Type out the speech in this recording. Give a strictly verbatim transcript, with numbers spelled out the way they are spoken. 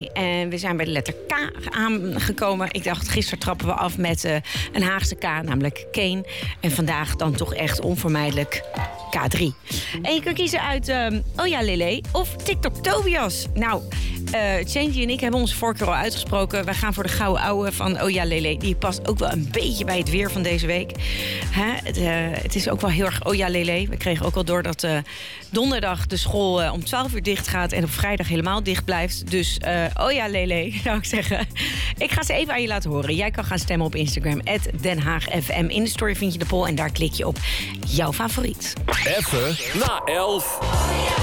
En we zijn bij de letter K aangekomen. Ik dacht, gisteren trappen we af met uh, een Haagse K, namelijk Kane. En vandaag dan toch echt onvermijdelijk K drie. En je kan kiezen uit uh, Oh ja Lele of TikTok Tobias. Nou, uh, Changy en ik hebben onze voorkeur al uitgesproken. Wij gaan voor de gouden ouwe van Oh ja Lele. Die past ook wel een beetje bij het weer van deze week. Hè? Het, uh, het is ook wel heel erg Oh ja Lele. We kregen ook al door dat uh, donderdag de school uh, om twaalf uur dicht gaat en op vrijdag helemaal dicht blijft. Dus uh, Oh ja Lele, zou ik zeggen. Ik ga ze even aan je laten horen. Jij kan gaan stemmen op Instagram, at Den Haag F M. In de story vind je de poll en daar klik je op jouw favoriet. Even na elf.